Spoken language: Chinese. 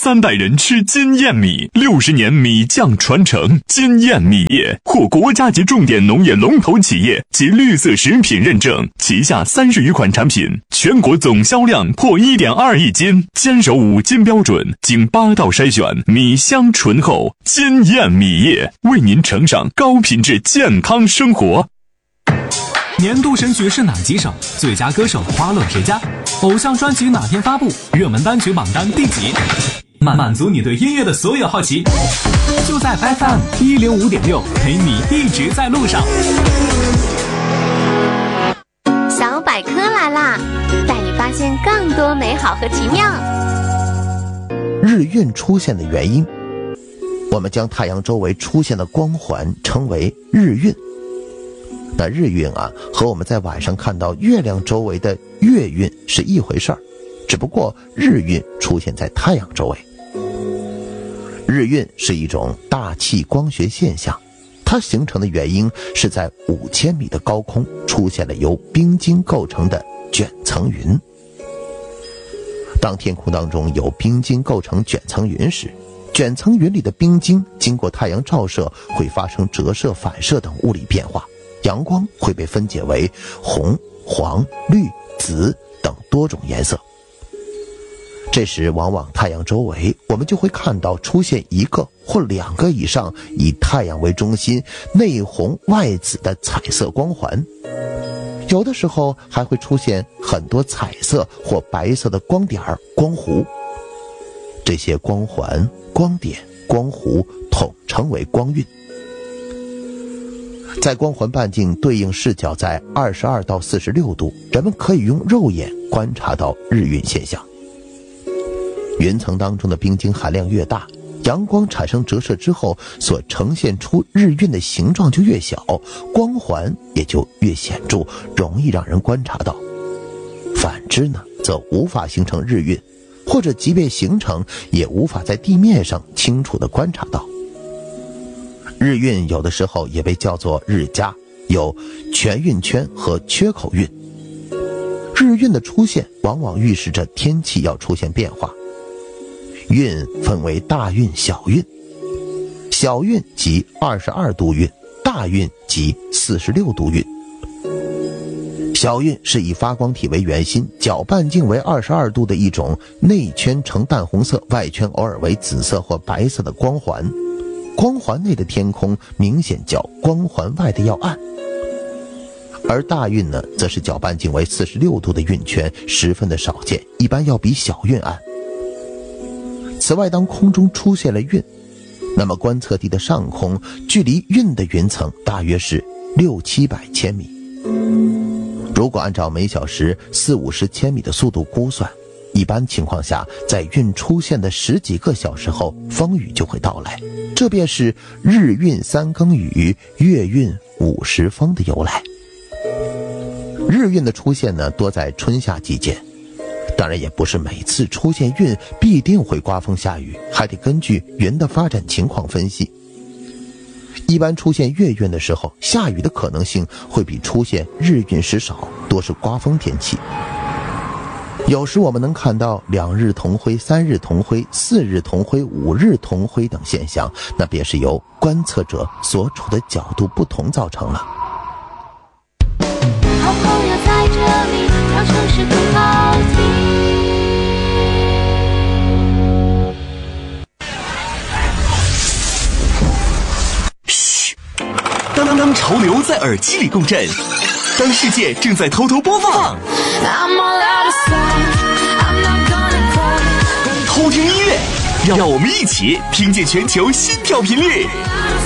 3代人吃金燕米，60年米酱传承。金燕米业获国家级重点农业龙头企业及绿色食品认证，旗下30余款产品，全国总销量破1.2亿斤，坚守5金标准，经8道筛选，米香醇厚。金燕米业为您呈上高品质健康生活。 年度神曲是哪几首？最佳歌手花落谁家？偶像专辑哪天发布？热门单曲榜单第几？满足你对音乐的所有好奇，就在 FM 105.6，陪你一直在路上。 小百科来啦，带你发现更多美好和奇妙。 日晕出现的原因，我们将太阳周围出现的光环称为日晕。那日晕啊，和我们在晚上看到月亮周围的月晕是一回事儿，只不过日晕出现在太阳周围。日晕是一种大气光学现象，它形成的原因是在5000米的高空出现了由冰晶构成的卷层云。当天空当中有冰晶构成卷层云时，卷层云里的冰晶经过太阳照射会发生折射、反射等物理变化，阳光会被分解为红、黄、绿、紫等多种颜色。这时往往太阳周围我们就会看到出现1个或2个以上以太阳为中心、内红外紫的彩色光环，有的时候还会出现很多彩色或白色的光点、光弧。这些光环、光点、光弧统称为光晕。在光环半径对应视角在22到46度，人们可以用肉眼观察到日晕现象。云层当中的冰晶含量越大，阳光产生折射之后所呈现出日晕的形状就越小，光环也就越显著，容易让人观察到。反之呢，则无法形成日晕，或者即便形成也无法在地面上清楚地观察到。日晕有的时候也被叫做日夹，有全晕圈和缺口晕。日晕的出现往往预示着天气要出现变化。晕分为大晕、小晕，小晕即22度晕，大晕即46度晕。小晕是以发光体为圆心，角半径为22度的一种内圈呈淡红色，外圈偶尔为紫色或白色的光环。光环内的天空明显较光环外的要暗。而大晕呢，则是角半径为46度的晕圈，十分的少见，一般要比小晕暗。此外，当空中出现了晕，那么观测地的上空距离晕的云层大约是600-700千米。如果按照每小时40-50千米的速度估算，一般情况下在晕出现的10几个小时后，风雨就会到来，这便是日晕3更雨，月晕5时风的由来。日晕的出现呢，多在春夏季节，当然也不是每次出现晕必定会刮风下雨，还得根据云的发展情况分析。一般出现月晕的时候，下雨的可能性会比出现日晕时少，多是刮风天气。有时我们能看到2日同辉、3日同辉、4日同辉、5日同辉等现象，那便是由观测者所处的角度不同造成了。 好朋友在这里，让城市更好听。 嘘，当潮流在耳机里共振，当世界正在偷偷播放，偷听音乐，让我们一起听见全球心跳频率。